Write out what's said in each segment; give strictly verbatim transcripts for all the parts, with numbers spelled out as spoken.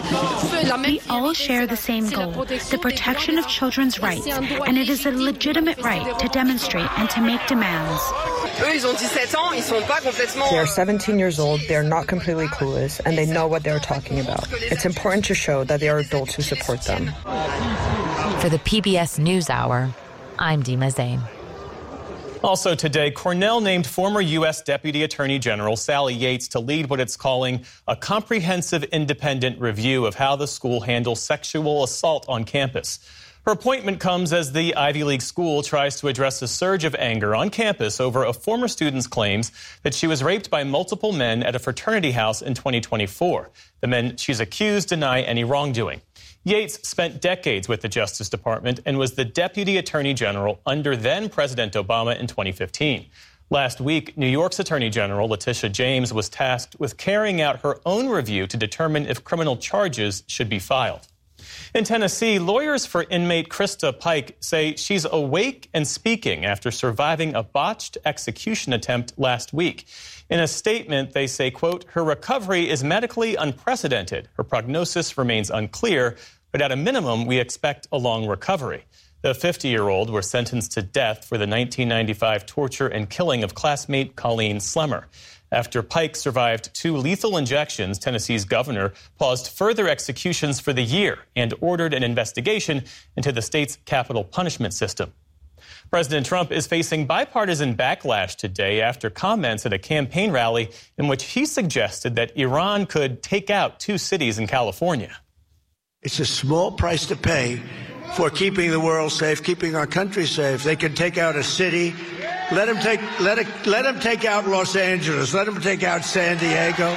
We all share the same goal, the protection of children's rights, and it is a legitimate right to demonstrate and to make demands. They are seventeen years old, they are not completely clueless, and they know what they are talking about. It's important to show that they are adults who support them. For the P B S NewsHour, I'm Dima Zain. Also today, Cornell named former U S Deputy Attorney General Sally Yates to lead what it's calling a comprehensive independent review of how the school handles sexual assault on campus. Her appointment comes as the Ivy League school tries to address a surge of anger on campus over a former student's claims that she was raped by multiple men at a fraternity house in twenty twenty-four. The men she's accused deny any wrongdoing. Yates spent decades with the Justice Department and was the Deputy Attorney General under then-President Obama in twenty fifteen. Last week, New York's Attorney General Letitia James was tasked with carrying out her own review to determine if criminal charges should be filed. In Tennessee, lawyers for inmate Krista Pike say she's awake and speaking after surviving a botched execution attempt last week. In a statement, they say, quote, her recovery is medically unprecedented. Her prognosis remains unclear, but at a minimum, we expect a long recovery. The fifty-year-old was sentenced to death for the nineteen ninety-five torture and killing of classmate Colleen Slemmer. After Pike survived two lethal injections, Tennessee's governor paused further executions for the year and ordered an investigation into the state's capital punishment system. President Trump is facing bipartisan backlash today after comments at a campaign rally in which he suggested that Iran could take out two cities in California. It's a small price to pay for keeping the world safe, keeping our country safe. They can take out a city. Let them take, let it, let them take out Los Angeles. Let them take out San Diego.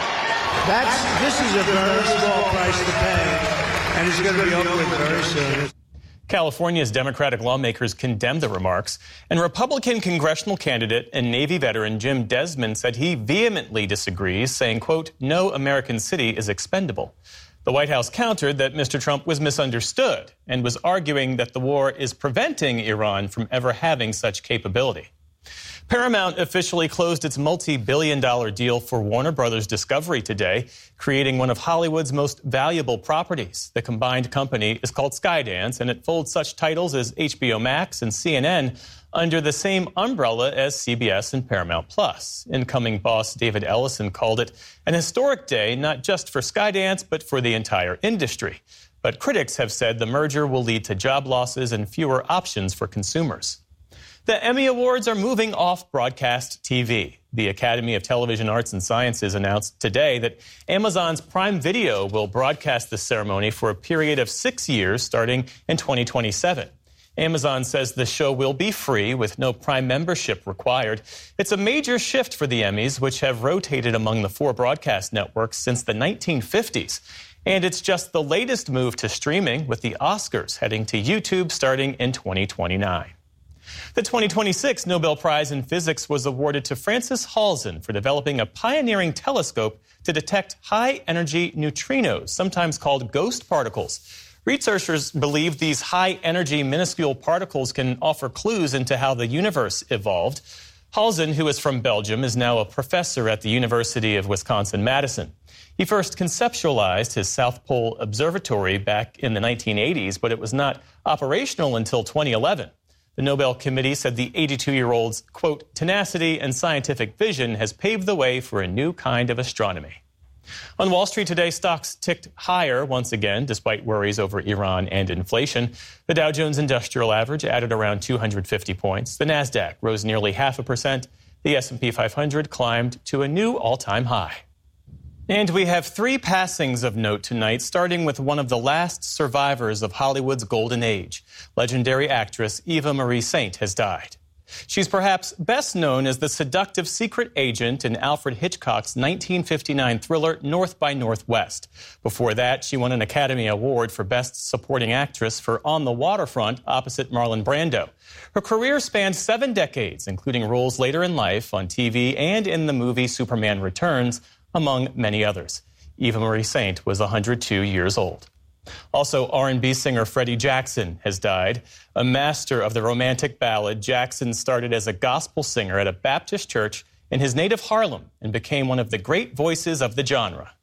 That's, this is a very small price to pay, and it's going to be over with very soon. California's Democratic lawmakers condemned the remarks, and Republican congressional candidate and Navy veteran Jim Desmond said he vehemently disagrees, saying, quote, no American city is expendable. The White House countered that Mister Trump was misunderstood and was arguing that the war is preventing Iran from ever having such capability. Paramount officially closed its multi-billion dollar deal for Warner Brothers Discovery today, creating one of Hollywood's most valuable properties. The combined company is called Skydance, and it folds such titles as H B O Max and C N N under the same umbrella as C B S and Paramount Plus. Incoming boss David Ellison called it an historic day, not just for Skydance, but for the entire industry. But critics have said the merger will lead to job losses and fewer options for consumers. The Emmy Awards are moving off broadcast T V. The Academy of Television Arts and Sciences announced today that Amazon's Prime Video will broadcast the ceremony for a period of six years starting in twenty twenty-seven. Amazon says the show will be free with no Prime membership required. It's a major shift for the Emmys, which have rotated among the four broadcast networks since the nineteen fifties. And it's just the latest move to streaming, with the Oscars heading to YouTube starting in twenty twenty-nine. The twenty twenty-six Nobel Prize in Physics was awarded to Francis Halzen for developing a pioneering telescope to detect high-energy neutrinos, sometimes called ghost particles. Researchers believe these high-energy minuscule particles can offer clues into how the universe evolved. Halzen, who is from Belgium, is now a professor at the University of Wisconsin-Madison. He first conceptualized his South Pole Observatory back in the nineteen eighties, but it was not operational until twenty eleven. The Nobel Committee said the eighty-two-year-old's, quote, tenacity and scientific vision has paved the way for a new kind of astronomy. On Wall Street today, stocks ticked higher once again, despite worries over Iran and inflation. The Dow Jones Industrial Average added around two hundred fifty points. The Nasdaq rose nearly half a percent. The S and P five hundred climbed to a new all-time high. And we have three passings of note tonight, starting with one of the last survivors of Hollywood's golden age. Legendary actress Eva Marie Saint has died. She's perhaps best known as the seductive secret agent in Alfred Hitchcock's nineteen fifty-nine thriller North by Northwest. Before that, she won an Academy Award for Best Supporting Actress for On the Waterfront opposite Marlon Brando. Her career spanned seven decades, including roles later in life on T V and in the movie Superman Returns, among many others. Eva Marie Saint was one hundred two years old. Also, R and B singer Freddie Jackson has died. A master of the romantic ballad, Jackson started as a gospel singer at a Baptist church in his native Harlem and became one of the great voices of the genre.